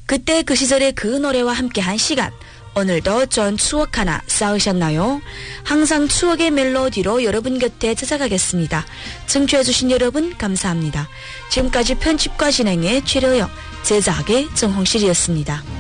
그때 그 시절의 그 노래와 함께한 시간. 오늘도 전 추억 하나 쌓으셨나요? 항상 추억의 멜로디로 여러분 곁에 찾아가겠습니다. 청취해주신 여러분 감사합니다. 지금까지 편집과 진행의 최려영, 제작의 정홍실이었습니다.